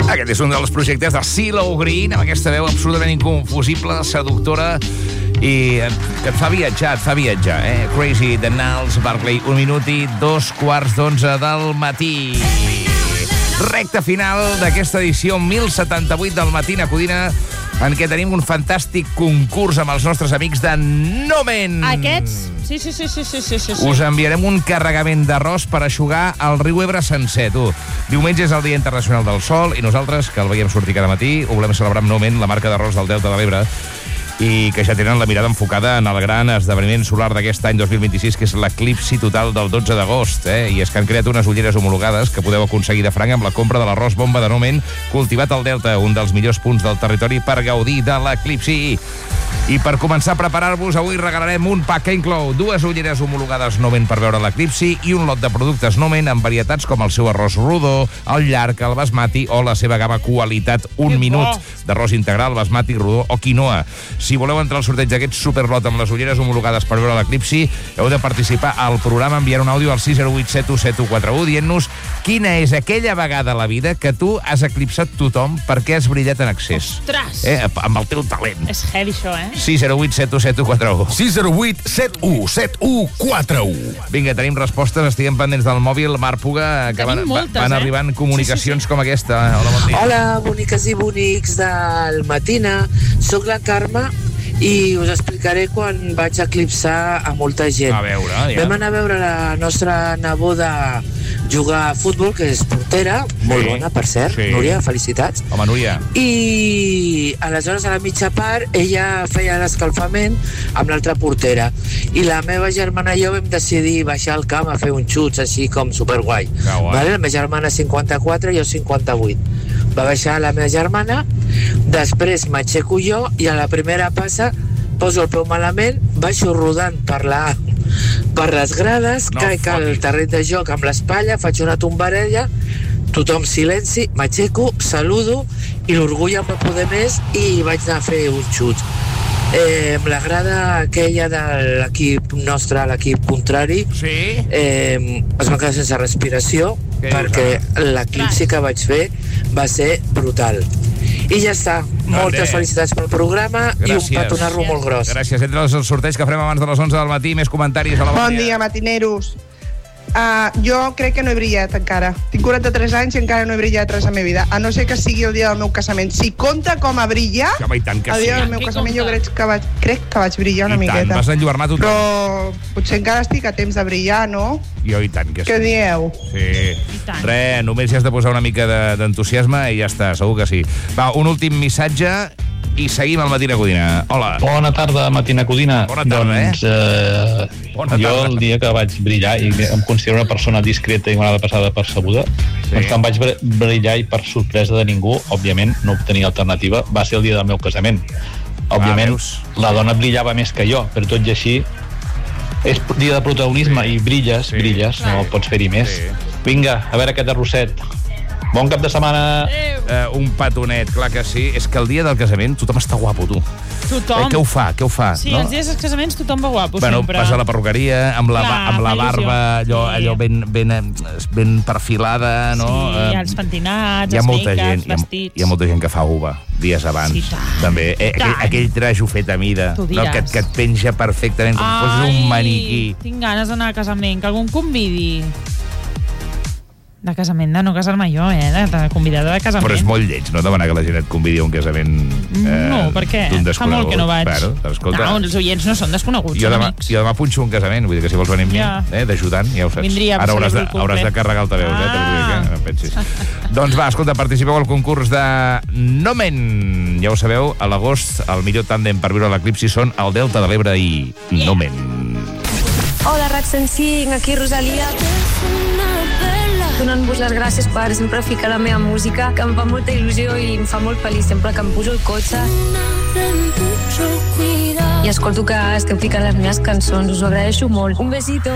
Aquest és un dels projectes de CeeLo Green, amb aquesta veu absolutament inconfusible, seductora, i que et fa viatjar, Crazy, de Gnarls Barkley, 1 minut i 2:15 del matí. Recta final d'aquesta edició 1078 del Matina Codina, en què tenim un fantàstic concurs amb els nostres amics de Nomen. Aquests? Sí. Us enviarem un carregament d'arròs per eixugar el riu Ebre sencer, tu. Diumenge és el Dia Internacional del Sol i nosaltres, que el veiem sortir cada matí, ho volem celebrar amb Nomen, la marca d'arròs del Delta de l'Ebre, i que ja tenen la mirada enfocada en el gran esdeveniment solar d'aquest any 2026, que és l'eclipsi total del 12 d'agost. I és que han creat unes ulleres homologades que podeu aconseguir de franc amb la compra de l'arròs bomba de Nomen, cultivat al Delta, un dels millors punts del territori per gaudir de l'eclipsi. I per començar a preparar-vos, avui regalarem un pack que inclou 2 ulleres homologades Nomen per veure l'eclipsi i un lot de productes Nomen amb varietats com el seu arròs rodó, el llarg, el basmati o la seva gamma qualitat 1 minut d'arròs integral, basmati, rodó o quinoa. Si voleu entrar al sorteig d'aquest superlot amb les ulleres homologades per veure l'eclipsi, heu de participar al programa enviant un àudio al 608-717141 dient-nos quina és aquella vegada a la vida que tu has eclipsat tothom perquè has brillat en excés. Ostres! Amb el teu talent. És heavy, això, 608-717141. 608-7141. Vinga, tenim respostes, estiguem pendents del mòbil. Marc Puga, que van arribant comunicacions com aquesta. Hola, bon dia. Hola, boniques i bonics del Matina. Soc la Carme i us explicaré quan vaig eclipsar a molta gent. A veure, ja. Vam anar a veure la nostra neboda jugar a futbol, que és portera, molt bona, per cert. Sí. Núria, felicitats. Home, Núria. I aleshores, a la mitja part, ella feia l'escalfament amb l'altra portera. I la meva germana i jo vam decidir baixar al camp a fer uns xuts així com superguai. Vale? La meva germana 54 i jo 58. Va baixar la meva germana, després m'aixeco jo i a la primera passa poso el peu malament, baixo rodant per les grades, caic al terreny de joc amb l'espatlla, faig una tombarella, tothom silenci, m'aixeco, saludo i l'orgull em va poder més i vaig anar a fer uns xuts. La grada aquella de l'equip nostre, l'equip contrari, es va quedar sense respiració perquè l'eclipsi que vaig fer va ser brutal. I ja està. Moltes felicitats pel programa. Gràcies. I un petonarro molt gros. Gràcies. Entre els sorteig que farem abans de les 11 del matí, més comentaris. Bon dia, matineros. Jo crec que no he brillat encara. Tinc 43 anys i encara no he brillat res a la meva vida, a no ser que sigui el dia del meu casament. Si compta com a brillar, el dia del meu casament jo crec que vaig brillar una miqueta. Vas enlluernar tothom. Però potser encara estic a temps de brillar, no? Jo i tant que sí. Què dieu? Sí. Res, només hi has de posar una mica d'entusiasme i ja està, segur que sí. Va, un últim missatge i seguim al Matina Codina. Hola. Bona tarda, Matina Codina. Bona tarda, Jo el dia que vaig brillar, i em considero una persona discreta i m'agrada passar de percebuda, doncs quan vaig brillar i per sorpresa de ningú, òbviament no obtenia alternativa, va ser el dia del meu casament. Òbviament la dona brillava més que jo, però tot i així és dia de protagonisme i brilles, no pots fer-hi més. Vinga, a veure aquest arrosset. Bon cap de setmana. Un petonet, clar que sí. És que el dia del casament tothom està guapo, tu. Tothom. Què ho fa? Sí, els dies dels casaments tothom va guapo, bueno, sempre. Vas a la perruqueria amb la barba allò ben perfilada, no? Sí, els pentinats, els make-ups, vestits. Hi ha molta gent que fa uva dies abans. Sí, també. Aquell trajo fet a mida, no? Que et penja perfectament, com si fos un maniquí. Tinc ganes d'anar a casament, que algú em convidi. De casament, de no casar-me jo, de convidada de casament. Però és molt lleig, no? Demanar que la gent et convidi a un casament no, per què? Fa molt que no vaig. Escolta, no, els oients no són desconeguts, jo amics. Jo demà punxo un casament, vull dir que si vols venir amb mi, d'ajudant, ja ho saps. Vindria, ara hauràs de carregar altaveus, no pensis. Doncs va, escolta, participeu al concurs de Nomen. Ja ho sabeu, a l'agost el millor tàndem per viure l'eclipsi són el Delta de l'Ebre i Nomen. Hola, RAC 105, aquí Rosalia. Donant-vos les gràcies per sempre ficar la meva música, que em fa molta il·lusió i em fa molt feliç sempre que em pujo al cotxe. I escolto que esteu ficant les meves cançons, us ho agraeixo molt. Un besito.